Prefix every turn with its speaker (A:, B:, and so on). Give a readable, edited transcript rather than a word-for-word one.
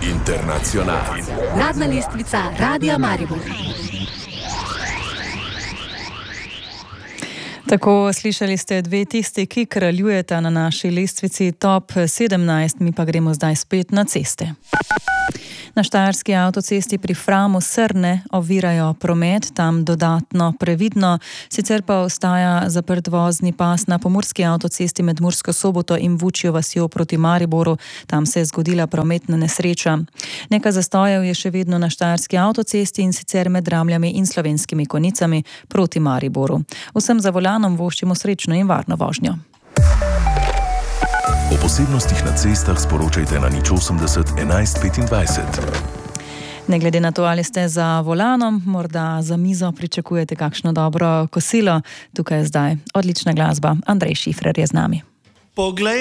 A: Internacional.
B: Uradna lestvica Radia Maribor.
C: Tako, slišali ste dve tisti, ki kraljujeta na naši lestvici Top 17, mi pa gremo zdaj spet na ceste. Na štajerski avtocesti pri Framu Srne ovirajo promet, tam dodatno previdno, sicer pa ostaja zaprt vozni pas na pomurski avtocesti med Mursko Soboto in Vučjo vasjo proti Mariboru, tam se je zgodila prometna nesreča. Nekaj zastojev je še vedno na štajerski avtocesti in sicer med Ramljami in Slovenskimi Konjicami proti Mariboru. Vsem za volanom voščimo srečno in varno vožnjo.
A: O posebnostih na cestah sporočajte na 080 11 25.
C: Ne glede na to, ali ste za volanom, morda za mizo pričakujete kakšno dobro kosilo, tukaj je zdaj odlična glasba. Andrej Šifrer je z nami.
D: Poglej